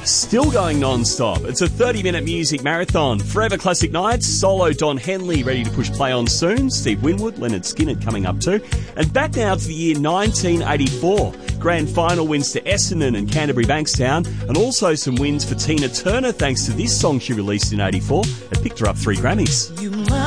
Still going non-stop. It's a 30-minute music marathon. Forever Classic Nights, solo Don Henley ready to push play on soon. Steve Winwood, Leonard Skinner coming up too. And back now to the year 1984. Grand final wins to Essendon and Canterbury Bankstown, and also some wins for Tina Turner thanks to this song she released in 84. It picked her up 3 Grammys.